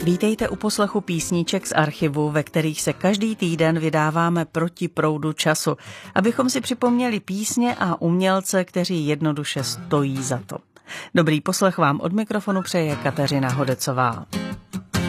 Vítejte u poslechu písniček z archivu, ve kterých se každý týden vydáváme proti proudu času, abychom si připomněli písně a umělce, kteří jednoduše stojí za to. Dobrý poslech vám od mikrofonu přeje Kateřina Hodecová.